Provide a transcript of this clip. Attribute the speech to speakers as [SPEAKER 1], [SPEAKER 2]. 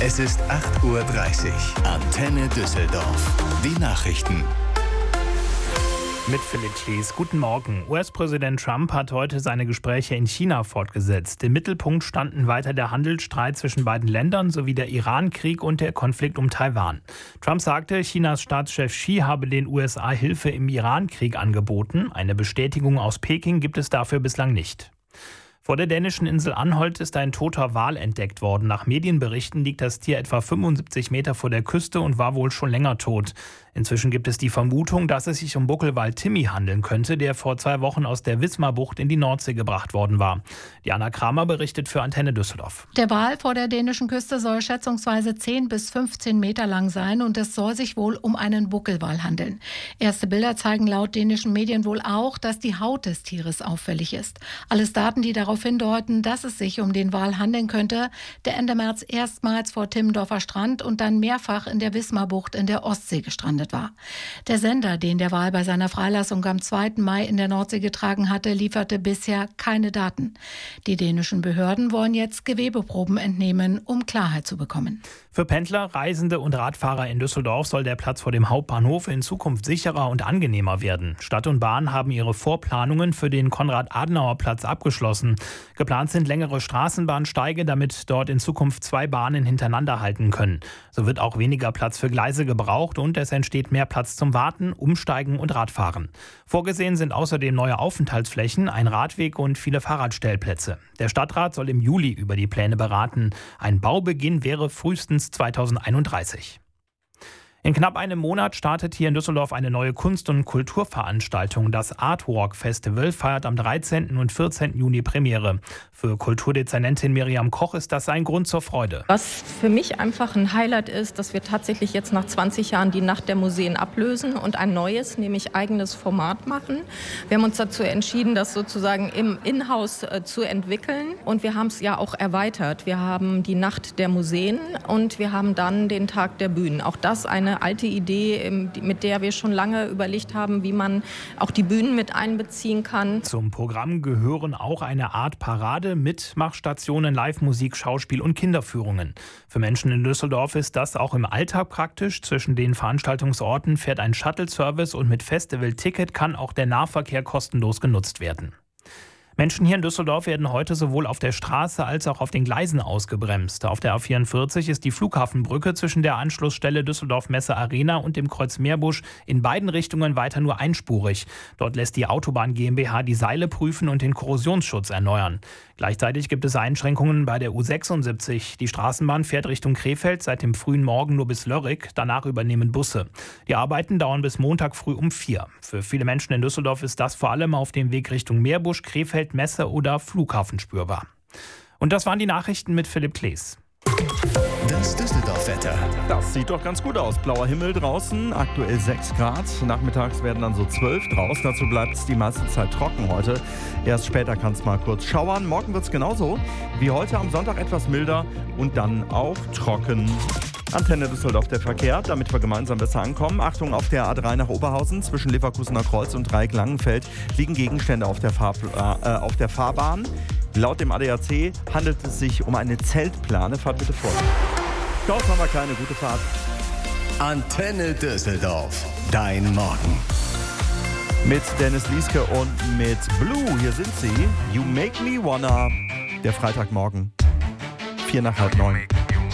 [SPEAKER 1] Es ist 8:30 Uhr. Antenne Düsseldorf. Die Nachrichten.
[SPEAKER 2] Mit Philipp Klees. Guten Morgen. US-Präsident Trump hat heute seine Gespräche in China fortgesetzt. Im Mittelpunkt standen weiter der Handelsstreit zwischen beiden Ländern sowie der Iran-Krieg und der Konflikt um Taiwan. Trump sagte, Chinas Staatschef Xi habe den USA Hilfe im Iran-Krieg angeboten. Eine Bestätigung aus Peking gibt es dafür bislang nicht. Vor der dänischen Insel Anholt ist ein toter Wal entdeckt worden. Nach Medienberichten liegt das Tier etwa 75 Meter vor der Küste und war wohl schon länger tot. Inzwischen gibt es die Vermutung, dass es sich um Buckelwal Timmy handeln könnte, der vor 2 Wochen aus der Wismarbucht in die Nordsee gebracht worden war. Diana Kramer berichtet für Antenne Düsseldorf.
[SPEAKER 3] Der Wal vor der dänischen Küste soll schätzungsweise 10 bis 15 Meter lang sein und es soll sich wohl um einen Buckelwal handeln. Erste Bilder zeigen laut dänischen Medien wohl auch, dass die Haut des Tieres auffällig ist. Alles Daten, die darauf hindeuten, dass es sich um den Wal handeln könnte, der Ende März erstmals vor Timmendorfer Strand und dann mehrfach in der Wismarbucht in der Ostsee gestrandet war. Der Sender, den der Wal bei seiner Freilassung am 2. Mai in der Nordsee getragen hatte, lieferte bisher keine Daten. Die dänischen Behörden wollen jetzt Gewebeproben entnehmen, um Klarheit zu bekommen.
[SPEAKER 2] Für Pendler, Reisende und Radfahrer in Düsseldorf soll der Platz vor dem Hauptbahnhof in Zukunft sicherer und angenehmer werden. Stadt und Bahn haben ihre Vorplanungen für den Konrad-Adenauer-Platz abgeschlossen. Geplant sind längere Straßenbahnsteige, damit dort in Zukunft 2 Bahnen hintereinander halten können. So wird auch weniger Platz für Gleise gebraucht und es entsteht mehr Platz zum Warten, Umsteigen und Radfahren. Vorgesehen sind außerdem neue Aufenthaltsflächen, ein Radweg und viele Fahrradstellplätze. Der Stadtrat soll im Juli über die Pläne beraten. Ein Baubeginn wäre frühestens 2031. In knapp einem Monat startet hier in Düsseldorf eine neue Kunst- und Kulturveranstaltung. Das Artwalk Festival feiert am 13. und 14. Juni Premiere. Für Kulturdezernentin Miriam Koch ist das ein Grund zur Freude.
[SPEAKER 4] Was für mich einfach ein Highlight ist, dass wir tatsächlich jetzt nach 20 Jahren die Nacht der Museen ablösen und ein neues, nämlich eigenes Format machen. Wir haben uns dazu entschieden, das sozusagen im Inhouse zu entwickeln. Und wir haben es ja auch erweitert. Wir haben die Nacht der Museen und wir haben dann den Tag der Bühnen. Auch das eine alte Idee, mit der wir schon lange überlegt haben, wie man auch die Bühnen mit einbeziehen kann.
[SPEAKER 2] Zum Programm gehören auch eine Art Parade, Mitmachstationen, Live-Musik, Schauspiel und Kinderführungen. Für Menschen in Düsseldorf ist das auch im Alltag praktisch. Zwischen den Veranstaltungsorten fährt ein Shuttle-Service und mit Festival-Ticket kann auch der Nahverkehr kostenlos genutzt werden. Menschen hier in Düsseldorf werden heute sowohl auf der Straße als auch auf den Gleisen ausgebremst. Auf der A44 ist die Flughafenbrücke zwischen der Anschlussstelle Düsseldorf Messe Arena und dem Kreuz Meerbusch in beiden Richtungen weiter nur einspurig. Dort lässt die Autobahn GmbH die Seile prüfen und den Korrosionsschutz erneuern. Gleichzeitig gibt es Einschränkungen bei der U76. Die Straßenbahn fährt Richtung Krefeld seit dem frühen Morgen nur bis Lörrick. Danach übernehmen Busse. Die Arbeiten dauern bis Montag früh um 4. Für viele Menschen in Düsseldorf ist das vor allem auf dem Weg Richtung Meerbusch, Krefeld, Messe oder Flughafen spürbar. Und das waren die Nachrichten mit Philipp Klees.
[SPEAKER 1] Das Düsseldorf-Wetter.
[SPEAKER 5] Das sieht doch ganz gut aus. Blauer Himmel draußen, aktuell 6 Grad. Nachmittags werden dann so 12 draus. Dazu bleibt es die meiste Zeit trocken heute. Erst später kann es mal kurz schauern. Morgen wird es genauso wie heute, am Sonntag etwas milder und dann auch trocken. Antenne Düsseldorf, der Verkehr, damit wir gemeinsam besser ankommen. Achtung, auf der A3 nach Oberhausen zwischen Leverkusener Kreuz und Dreieck-Langenfeld liegen Gegenstände auf der Fahrbahn. Laut dem ADAC handelt es sich um eine Zeltplane. Fahrt bitte vor. Dort haben wir keine gute Fahrt.
[SPEAKER 1] Antenne Düsseldorf. Dein Morgen.
[SPEAKER 5] Mit Dennis Lieske und mit Blue. Hier sind sie. You Make Me Wanna. Der Freitagmorgen. 8:45.